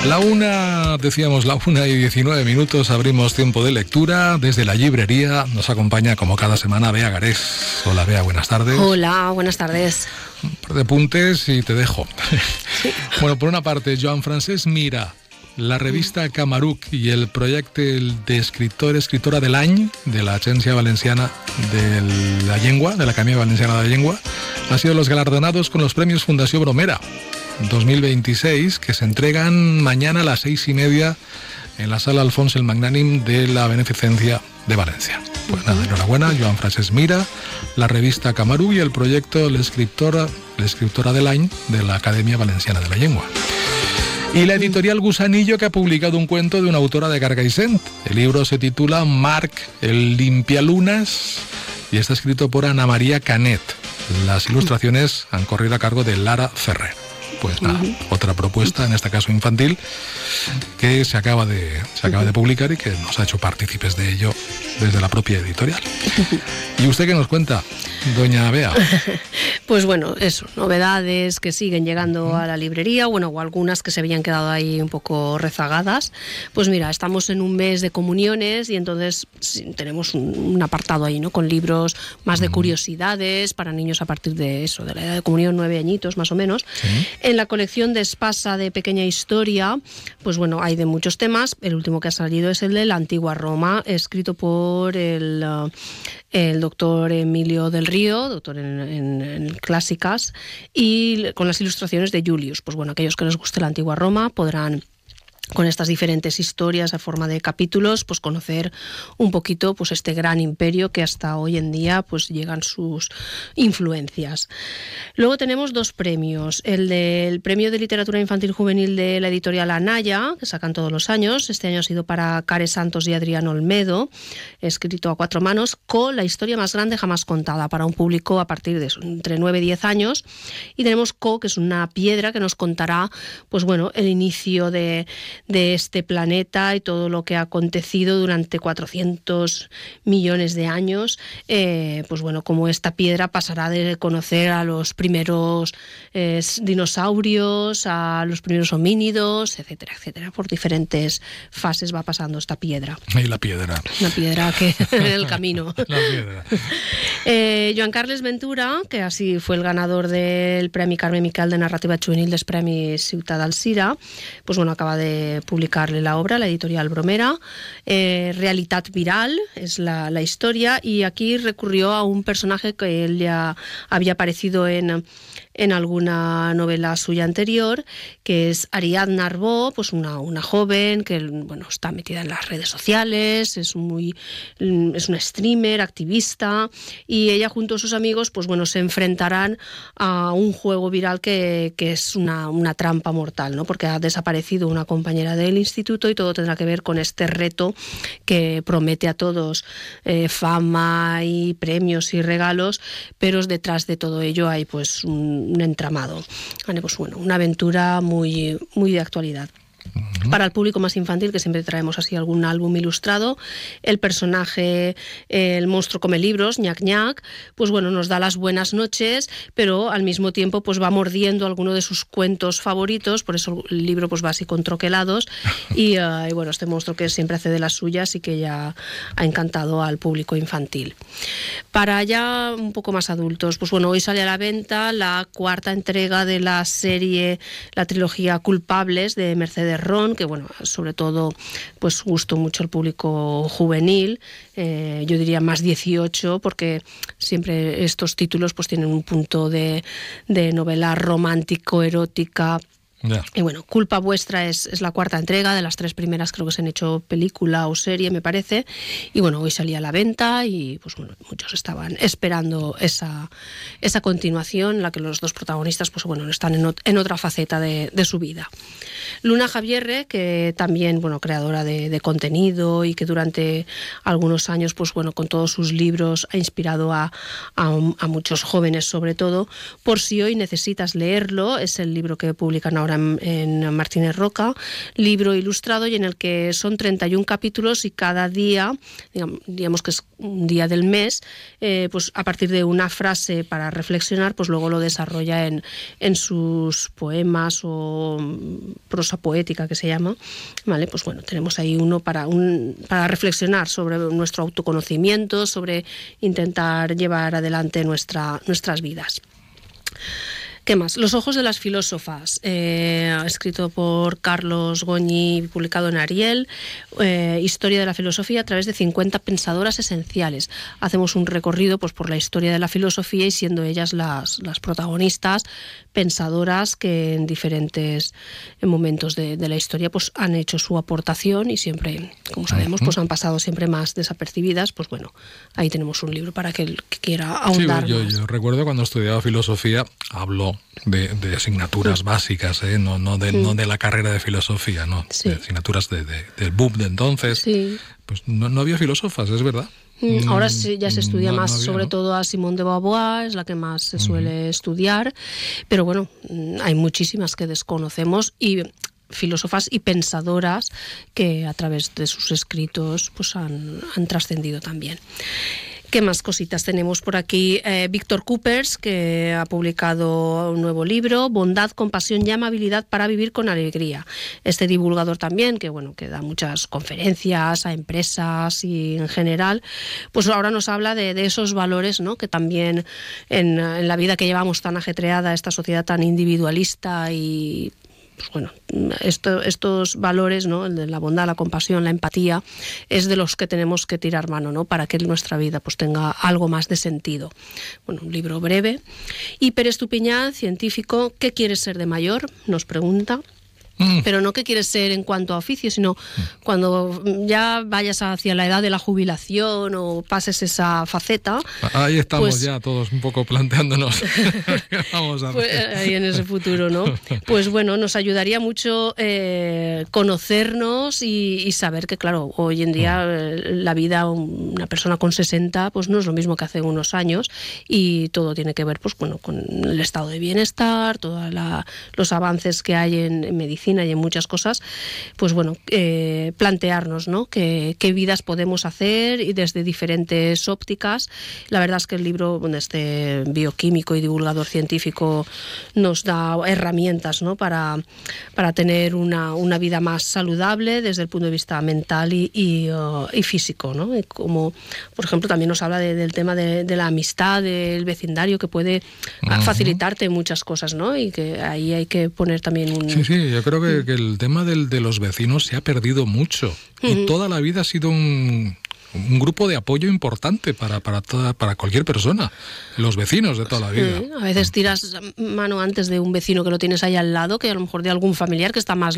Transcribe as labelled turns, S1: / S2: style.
S1: Decíamos la 1:19, abrimos tiempo de lectura. Desde la librería nos acompaña como cada semana Bea Garés. Hola Bea, buenas tardes.
S2: Hola, buenas tardes.
S1: Un par de apuntes y te dejo.
S2: Sí.
S1: Bueno, por una parte, Joan Francesc Mira, la revista Camaruc y el proyecto de escritora del any de la Agència Valenciana de la Llengua, de la Academia Valenciana de la Llengua, han sido los galardonados con los premios Fundació Bromera 2026, que se entregan mañana a las 6:30 en la sala Alfons el Magnànim de la Beneficencia de Valencia. Pues nada, enhorabuena, Joan Francesc Mira, la revista Camaruc y el proyecto l'escriptora del any de la Academia Valenciana de la Llengua. Y la editorial Gusanillo, que ha publicado un cuento de una autora de Cargaixent. El libro se titula Marc, el limpialunas, y está escrito por Ana María Canet. Las ilustraciones han corrido a cargo de Lara Ferrer. Pues nada, otra propuesta, en este caso infantil, que se acaba de publicar y que nos ha hecho partícipes de ello desde la propia editorial. ¿Y usted qué nos cuenta, doña Bea?
S2: Pues bueno, eso, novedades que siguen llegando a la librería, bueno, o algunas que se habían quedado ahí un poco rezagadas. Pues mira, estamos en un mes de comuniones y entonces tenemos un apartado ahí, ¿no? Con libros más de curiosidades para niños a partir de eso, de la edad de comunión, 9 añitos más o menos. ¿Sí? En la colección de Espasa de Pequeña Historia, pues bueno, hay de muchos temas. El último que ha salido es el de la Antigua Roma, escrito por el doctor Emilio del Río, doctor en clásicas, y con las ilustraciones de Julius. Pues bueno, aquellos que les guste la Antigua Roma podrán, con estas diferentes historias a forma de capítulos, pues conocer un poquito pues este gran imperio que hasta hoy en día pues llegan sus influencias. Luego tenemos dos premios, el del Premio de Literatura Infantil Juvenil de la editorial Anaya, que sacan todos los años. Este año ha sido para Care Santos y Adrián Olmedo, escrito a 4 manos, con la historia más grande jamás contada, para un público a partir de entre 9 y 10 años. Y tenemos Co, que es una piedra que nos contará pues bueno, el inicio de este planeta y todo lo que ha acontecido durante 400 millones de años, pues bueno, como esta piedra pasará de conocer a los primeros dinosaurios, a los primeros homínidos, etcétera, etcétera. Por diferentes fases va pasando esta piedra.
S1: Y la piedra.
S2: Una piedra que en el camino.
S1: La piedra.
S2: Joan Carles Ventura, que así fue el ganador del Premi Carme Miquel de Narrativa Juvenil dels Premis Ciutat d'Alzira, pues bueno, acaba de publicarle la obra, la editorial Bromera. Realitat Viral es la historia, y aquí recurrió a un personaje que él ya había aparecido en alguna novela suya anterior, que es Ariadna Arbó, pues una joven que bueno, está metida en las redes sociales, es una streamer, activista, y ella junto a sus amigos pues bueno, se enfrentarán a un juego viral que es una trampa mortal, ¿no? Porque ha desaparecido una compañera del instituto y todo tendrá que ver con este reto que promete a todos fama y premios y regalos, pero detrás de todo ello hay pues un entramado. Pues bueno, una aventura muy, muy de actualidad. Para el público más infantil, que siempre traemos así algún álbum ilustrado, el personaje, el monstruo come libros, Ñac Ñac, pues bueno, nos da las buenas noches, pero al mismo tiempo pues va mordiendo alguno de sus cuentos favoritos, por eso el libro pues va así con troquelados, y bueno, este monstruo que siempre hace de las suyas y que ya ha encantado al público infantil. Para ya un poco más adultos, pues bueno, hoy sale a la venta la 4ª entrega de la serie, la trilogía Culpables de Mercedes Ron, que bueno, sobre todo pues gustó mucho al público juvenil, yo diría más 18, porque siempre estos títulos pues tienen un punto de novela romántico, erótica. Yeah. Y bueno, Culpa Vuestra es la 4ª entrega, de las 3 primeras creo que se han hecho película o serie, me parece, y bueno, hoy salía a la venta y pues bueno, muchos estaban esperando esa continuación, en la que los dos protagonistas pues bueno, están en otra faceta de su vida. Luna Javierre, que también, bueno, creadora de contenido y que durante algunos años, pues bueno, con todos sus libros ha inspirado a muchos jóvenes, sobre todo. Por si hoy necesitas leerlo, es el libro que publican ahora en Martínez Roca, libro ilustrado y en el que son 31 capítulos y cada día, digamos que es un día del mes, pues a partir de una frase para reflexionar, pues luego lo desarrolla en sus poemas o prosa poética que se llama, ¿vale? Pues bueno, tenemos ahí uno para reflexionar sobre nuestro autoconocimiento, sobre intentar llevar adelante nuestras vidas. ¿Qué más? Los ojos de las filósofas, escrito por Carlos Goñi, publicado en Ariel, historia de la filosofía a través de 50 pensadoras esenciales. Hacemos un recorrido pues, por la historia de la filosofía y siendo ellas las protagonistas, pensadoras que en diferentes momentos de la historia pues, han hecho su aportación y siempre, como sabemos, pues han pasado siempre más desapercibidas. Pues bueno, ahí tenemos un libro para que el que quiera ahondar más.
S1: Yo recuerdo cuando estudiaba filosofía, habló de asignaturas básicas, no de la carrera de filosofía, no, sí. De asignaturas del boom de entonces.
S2: Sí.
S1: Pues no había filósofas, es verdad.
S2: Ahora sí, ya se estudia más, sobre todo a Simone de Beauvoir, es la que más se suele estudiar, pero bueno, hay muchísimas que desconocemos y filósofas y pensadoras que a través de sus escritos pues han trascendido también. ¿Qué más cositas tenemos por aquí? Víctor Coopers, que ha publicado un nuevo libro, Bondad, compasión y amabilidad para vivir con alegría. Este divulgador también, que bueno, que da muchas conferencias a empresas y en general, pues ahora nos habla de esos valores, ¿no? Que también en la vida que llevamos tan ajetreada, esta sociedad tan individualista y pues bueno, estos valores, ¿no? El de la bondad, la compasión, la empatía, es de los que tenemos que tirar mano, ¿no? Para que nuestra vida pues tenga algo más de sentido. Bueno, un libro breve. Y Pere Estupiñán, científico, ¿qué quieres ser de mayor? Nos pregunta. Pero no qué quieres ser en cuanto a oficio, sino cuando ya vayas hacia la edad de la jubilación o pases esa faceta.
S1: Ahí estamos
S2: pues,
S1: ya todos un poco planteándonos qué vamos a hacer.
S2: Pues, ahí en ese futuro, ¿no? Pues bueno, nos ayudaría mucho conocernos y saber que, claro, hoy en día la vida, una persona con 60, pues no es lo mismo que hace unos años y todo tiene que ver, pues bueno, con el estado de bienestar, todos los avances que hay en medicina y en muchas cosas, pues bueno, plantearnos, ¿no? qué vidas podemos hacer y desde diferentes ópticas. La verdad es que el libro, bueno, este bioquímico y divulgador científico nos da herramientas, ¿no? para tener una vida más saludable desde el punto de vista mental y físico, ¿no? Y como, por ejemplo, también nos habla del tema de la amistad, del vecindario, que puede facilitarte muchas cosas, ¿no? Y que ahí hay que poner también un...
S1: Sí, yo creo que el tema de los vecinos se ha perdido mucho y toda la vida ha sido un grupo de apoyo importante para cualquier persona, los vecinos de toda la vida.
S2: A veces tiras mano antes de un vecino que lo tienes ahí al lado, que a lo mejor de algún familiar que está más